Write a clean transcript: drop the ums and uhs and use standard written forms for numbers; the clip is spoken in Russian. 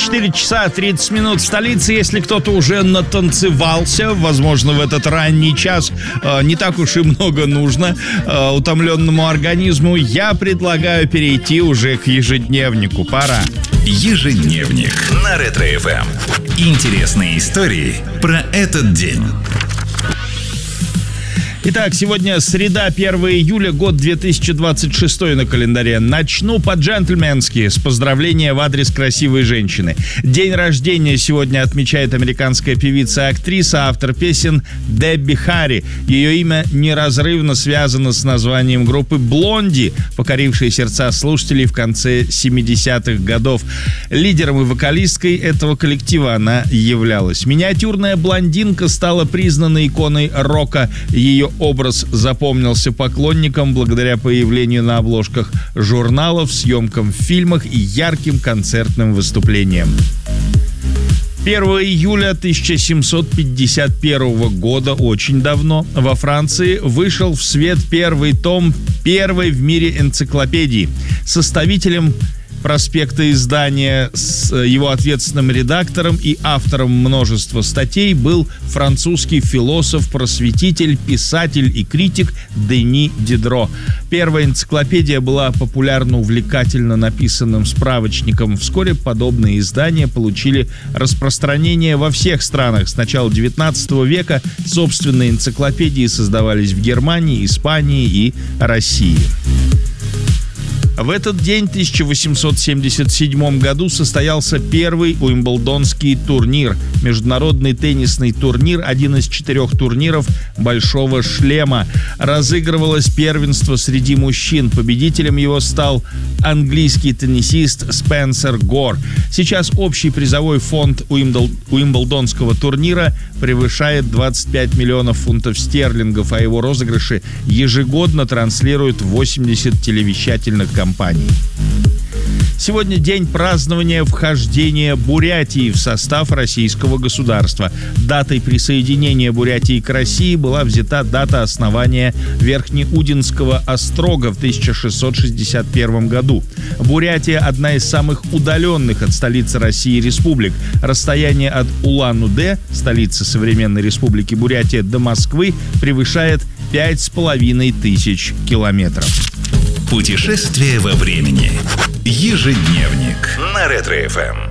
4 часа 30 минут в столице. Если кто-то уже натанцевался, возможно, в этот ранний час не так уж и много нужно утомленному организму, я предлагаю перейти уже к ежедневнику. Пора. Ежедневник на Ретро-ФМ. Интересные истории про этот день. Итак, сегодня среда, 1 июля, год 2026 на календаре. Начну по-джентльменски с поздравления в адрес красивой женщины. День рождения сегодня отмечает американская певица и актриса, автор песен Дебби Харри. Ее имя неразрывно связано с названием группы «Блонди», покорившей сердца слушателей в конце 70-х годов. Лидером и вокалисткой этого коллектива она являлась. Миниатюрная блондинка стала признанной иконой рока. Ее образ запомнился поклонникам благодаря появлению на обложках журналов, съемкам в фильмах и ярким концертным выступлениям. 1 июля 1751 года, очень давно, во Франции вышел в свет первый том первой в мире энциклопедии. Составителем проспекта издания с его ответственным редактором и автором множества статей был французский философ, просветитель, писатель и критик Дени Дидро. Первая энциклопедия была популярно увлекательно написанным справочником. Вскоре подобные издания получили распространение во всех странах. С начала 19 века собственные энциклопедии создавались в Германии, Испании и России. В этот день, в 1877 году, состоялся первый Уимблдонский турнир. Международный теннисный турнир, один из 4 турниров «Большого шлема». Разыгрывалось первенство среди мужчин. Победителем его стал английский теннисист Спенсер Гор. Сейчас общий призовой фонд Уимблдонского турнира превышает 25 миллионов фунтов стерлингов, а его розыгрыши ежегодно транслируют 80 телевещательных компаний. Сегодня день празднования вхождения Бурятии в состав российского государства. Датой присоединения Бурятии к России была взята дата основания Верхнеудинского острога в 1661 году. Бурятия – одна из самых удаленных от столицы России республик. Расстояние от Улан-Удэ, столицы современной республики Бурятия, до Москвы превышает 5500 километров. Путешествие во времени. Ежедневник на Ретро-ФМ.